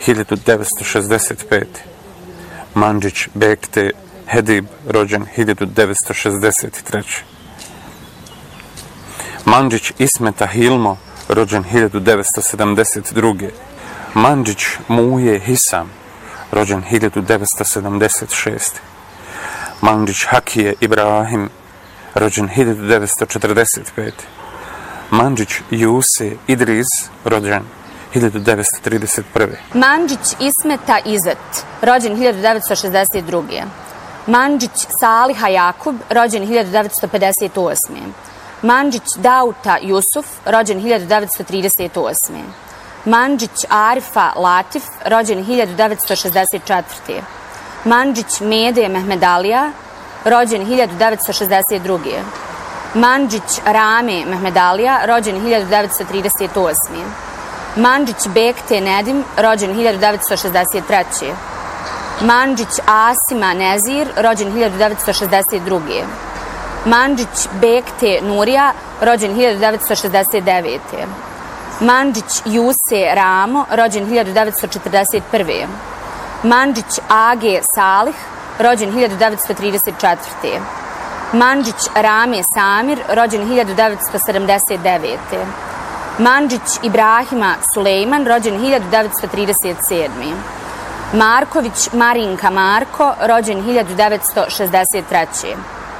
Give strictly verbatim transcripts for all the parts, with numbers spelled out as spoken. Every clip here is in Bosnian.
hiljadu devetsto šezdeset pete. Mandžić Bekte Hedib, rođen hiljadu devetsto šezdeset treće. Mandžić Ismeta Hilmo, rođen hiljadu devetsto sedamdeset druge. Mandžić Muje Hisam, rođen hiljadu devetsto sedamdeset šeste. Mandžić Hakije Ibrahim, rođen hiljadu devetsto četrdeset pete. Mandžić Juse Idris, rođen hiljadu devetsto trideset prve. Mandžić Ismeta Izet, rođen hiljadu devetsto šezdeset druge. Mandžić Saliha Jakub, rođen hiljadu devetsto pedeset osme. Mandžić Dauta Jusuf, rođen hiljadu devetsto trideset osme. Mandžić Arifa Latif, rođen hiljadu devetsto šezdeset četvrte. Mandžić Mede Mehmedalija, rođen hiljadu devetsto šezdeset druge. Mandžić Rame Mehmedalija, rođen hiljadu devetsto trideset osme. Mandžić Bekte Nedim, rođen hiljadu devetsto šezdeset treće. Mandžić Asima Nezir, rođen hiljadu devetsto šezdeset druge. Mandžić Bekte Nurija, rođen hiljadu devetsto šezdeset devete. Mandžić Juse Ramo, rođen hiljadu devetsto četrdeset prve. Mandžić Age Salih, rođen hiljadu devetsto trideset četvrte. Mandžić Rame Samir, rođen hiljadu devetsto sedamdeset devete. Mandžić Ibrahima Sulejman, rođen hiljadu devetsto trideset sedme. Marković Marinka Marko, rođen hiljadu devetsto šezdeset treće.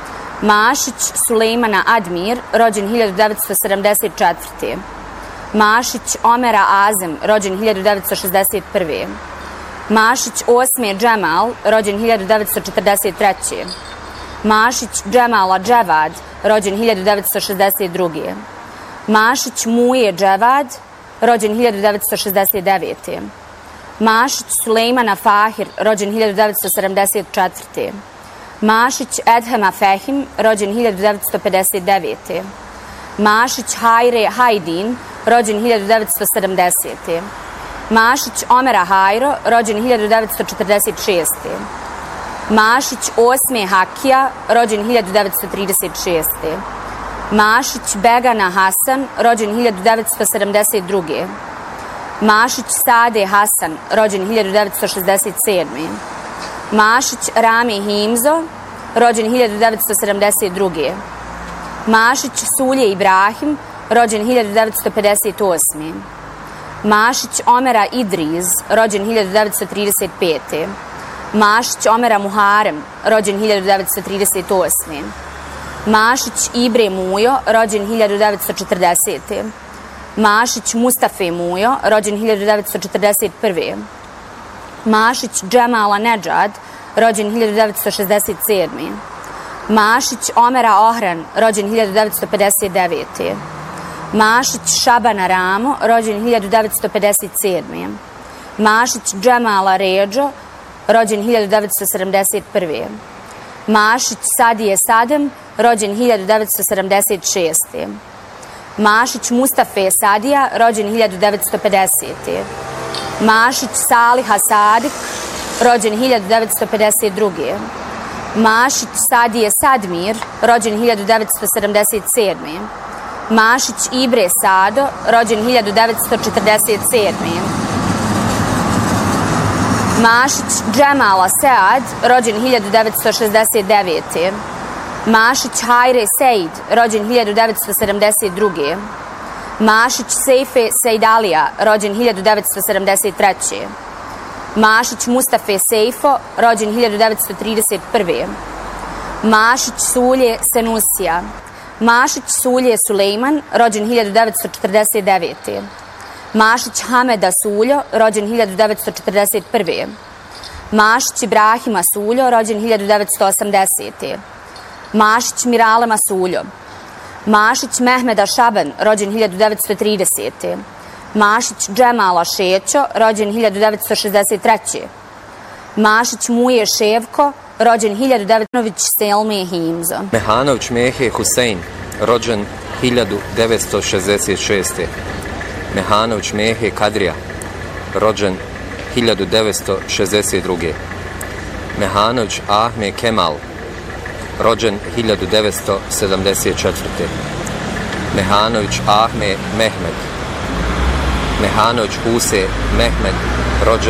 Mašić Sulejmana Admir, rođen hiljadu devetsto sedamdeset četvrte. Mašić Omera Azem, rođen hiljadu devetsto šezdeset prve. Mašić Osme Džemal, rođen hiljadu devetsto četrdeset treće. Mašić Džemala Dževad, rođen hiljadu devetsto šezdeset druge. Mašić Muje Dževad, rođen hiljadu devetsto šezdeset devete. Mašić Sulejmana Fahir, rođen hiljadu devetsto sedamdeset četvrte. Mašić Edhema Fehim, rođen hiljadu devetsto pedeset devete. Mašić Hajre Hajdin, rođen hiljadu devetsto sedamdesete. Mašić Omera Hajro, rođen hiljadu devetsto četrdeset šeste. Mašić Osme Hakija, rođen hiljadu devetsto trideset šeste. Mašić Begana Hasan, rođen hiljadu devetsto sedamdeset druge. Mašić Sade Hasan, rođen hiljadu devetsto šezdeset sedme. Mašić Rami Himzo, rođen hiljadu devetsto sedamdeset druge. Mašić Sulje Ibrahim, rođen hiljadu devetsto pedeset osme. Mašić Omera Idriz, rođen hiljadu devetsto trideset pete. Mašić Omera Muharem, rođen hiljadu devetsto trideset osme. Mašić Ibre Mujo, rođen hiljadu devetsto četrdesete. Mašić Mustafe Mujo, rođen hiljadu devetsto četrdeset prve. Mašić Džemala Nedžad, rođen hiljadu devetsto šezdeset sedme. Mašić Omera Ohran, rođen hiljadu devetsto pedeset devete. Mašić Šabana Ramo, rođen hiljadu devetsto pedeset sedme. Mašić Džemala Ređo, rođen hiljadu devetsto sedamdeset prve. Mašić Sadije Sadem, rođen hiljadu devetsto sedamdeset šeste. Mašić Mustafe Sadija, rođen hiljadu devetsto pedesete. Mašić Saliha Sadik, rođen hiljadu devetsto pedeset druge. Mašić Sadije Sadmir, rođen hiljadu devetsto sedamdeset sedme. Mašić Ibre Sado, rođen hiljadu devetsto četrdeset sedme. Mašić Džemala Sead, rođen hiljadu devetsto šezdeset devete. Mašić Hajre Sejd, rođen hiljadu devetsto sedamdeset druge. Mašić Sejfe Sejdalija, rođen hiljadu devetsto sedamdeset treće. Mašić Mustafe Sejfo, rođen hiljadu devetsto trideset prve. Mašić Sulje Senusija. Mašić Sulje Sulejman, rođen hiljadu devetsto četrdeset devete. Mašić Hameda Suljo, rođen hiljadu devetsto četrdeset prve. Mašić Ibrahima Suljo, rođen hiljadu devetsto osamdesete. Mašić Miralema Suljo. Mašić Mehmeda Šaban, rođen hiljadu devetsto tridesete. Mašić Džemala Šećo, rođen hiljadu devetsto šezdeset treće. Mašić Muje Ševko, rođen hiljadu devetsto Selme Himzo. Mehanović Mehe Husein, rođen hiljadu devetsto šezdeset šeste. Mehanović Mehe Kadrija, rođen hiljadu devetsto šezdeset druge. Mehanović Ahme Kemal, rođen hiljadu devetsto sedamdeset četvrte. Mehanović Ahme Mehmed. Mehanović Huse Mehmed, rođen